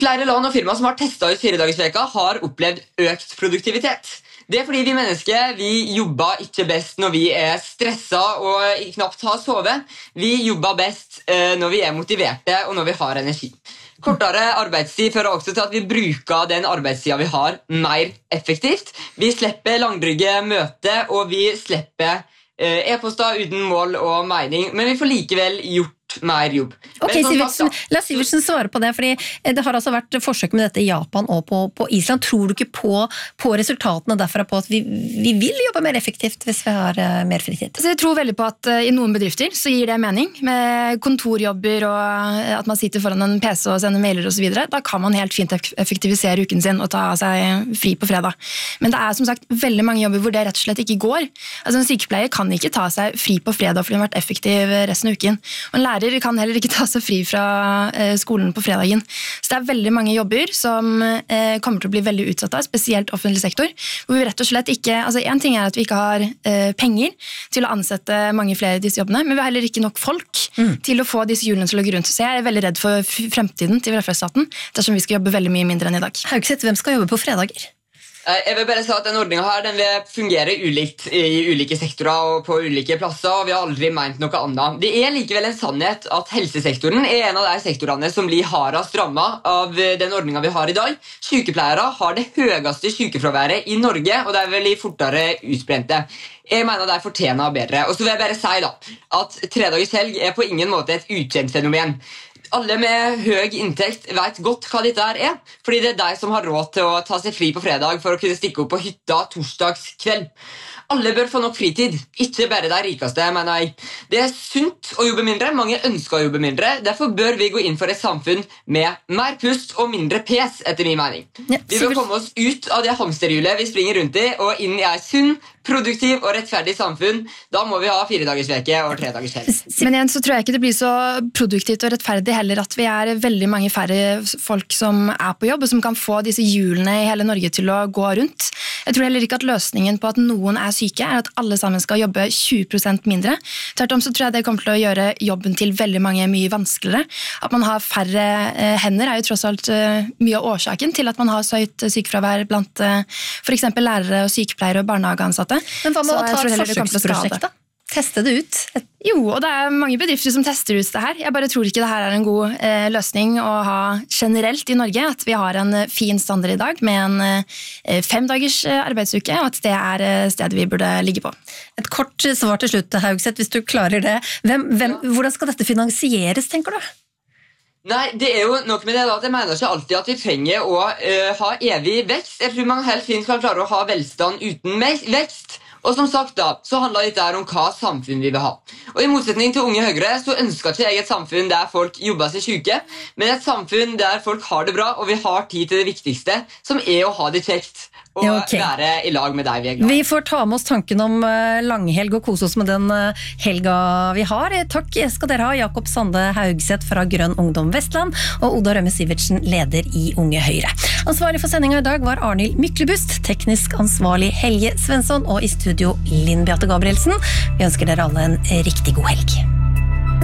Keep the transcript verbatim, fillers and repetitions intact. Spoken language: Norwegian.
Flere land og firma som har testet ut firedagersveka har opplevd økt produktivitet. Det er fordi vi mennesker vi jobber ikke best når vi er stresset og knapt har sovet. Vi jobber best eh, når vi er motiverte og når vi har energi. Kortere arbeidstid fører også til at vi bruker den arbeidstiden vi har mer effektivt. Vi slipper langdrygge møter, og vi slipper eh, e-poster uten mål og mening, men vi får likevel gjort mer jobb. Ok, Sivertsen, la Sivertsen svare på det, fordi det har altså vært forsøk med dette i Japan og på, på Island. Tror du ikke på, på resultatene derfra på at vi, vi vil jobbe mer effektivt hvis vi har uh, mer fritid? Så jeg tror veldig på at uh, i noen bedrifter så gir det mening, med kontorjobber og uh, at man sitter foran en P C og sender mailer og så videre. Da kan man helt fint effektivisere uken sin og ta seg fri på fredag. Men det er som sagt veldig mange jobber hvor det rett og slett ikke går. Altså en sykepleier kan ikke ta seg fri på fredag fordi hun har vært effektiv resten av uken. Og en lærer kan heller ikke ta seg fri fra eh, skolen på fredagen. Så det er veldig mange jobber som eh, kommer til å bli veldig utsatt av, spesielt offentlig sektor, hvor vi rett og slett ikke, altså en ting er at vi ikke har eh, penger til å ansette mange flere i disse jobbene, men vi har heller ikke nok folk mm. til å få disse hjulene til å gå rundt. Så jeg er veldig redd for fremtiden til velferdsstaten, dersom vi skal jobbe veldig mye mindre enn i dag. Haugseth, hvem skal jobbe på fredager? Jeg vil bare si at denne ordningen her, den vil fungere ulikt i ulike sektorer og på ulike plasser, og vi har aldri ment noe annet. Det er likevel en sannhet at helsesektoren er en av de sektorene som blir hardest rammet av den ordningen vi har i dag. Sykepleiere har det høyeste sykefraværet i Norge, og de er vel fortere utbrente. Jeg mener de fortjener bedre. Og så vil jeg bare si da, at tredagers helg er på ingen måte et ukjent fenomen. Alle med høy inntekt vet godt hva dette er, fordi det er de som har råd til å ta seg fri på fredag for å kunne stikke opp på hytta torsdagskveld. Alle bør få nok fritid, ikke bare de rikeste, mener jeg. Det er sunt å jobbe mindre, mange ønsker å jobbe mindre, derfor bør vi gå inn for et samfunn med mer pust og mindre pes, etter min mening. Ja, vi bør komme oss ut av det hamsterhjulet vi springer rundt i, og inn i en sunn, produktiv og rettferdig samfunn. Da må vi ha firedagersveke og tredagers helg. Men igjen så tror jeg ikke det blir så produktivt og rettferdig heller at vi er veldig mange færre folk som er på jobb, og som kan få disse hjulene i hele Norge til å gå rundt. Jeg tror heller ikke at løsningen på at noen er syke er at alle sammen skal jobbe tjue prosent mindre. Tvert om så tror jeg det kommer til å gjøre jobben til veldig mange mye vanskeligere. At man har færre eh, hender er jo tross alt eh, mye av årsaken til at man har så høyt sykefravær blant eh, for eksempel lærere og sykepleiere og barnehageansatte. Men hva med å ta et forsøksprosjekt da? Teste det ut? Jo, og det er mange bedrifter som tester ut det her. Jeg bare tror ikke det her er en god eh, løsning å ha generelt i Norge, at vi har en fin standard i dag med en eh, femdagers arbeidsuke, og at det er eh, stedet vi burde ligge på. Et kort svar til slutt, Haugseth, hvis du klarer det. Hvem, hvem, hvordan skal dette finansieres, tenker du? Nei, det er jo nok med det da, at jeg mener ikke alltid at vi trenger å uh, ha evig vekst. Jeg tror man helt fint kan klare å ha velstand uten vekst. Og som sagt da, så handler dette om hva samfunn vi vil ha. Og i motsetning til Unge Høyre, så ønsker ikke jeg et samfunn der folk jobber seg syke, men et samfunn der folk har det bra, og vi har tid til det viktigste, som er å ha det kjekt. Og ja, okay. Være i lag med deg vi er glad. Vi får ta med oss tanken om langhelg og kose oss med den helga vi har. Takk skal dere ha, Jakob Sande Haugseth fra Grønn Ungdom Vestland og Oda Rømme Sivertsen, leder i Unge Høyre. Ansvarlig for sendingen i dag var Arnhild Myklebust, teknisk ansvarlig Helge Svensson og i studio Linn Beate Gabrielsen. Vi ønsker dere alle en riktig god helg.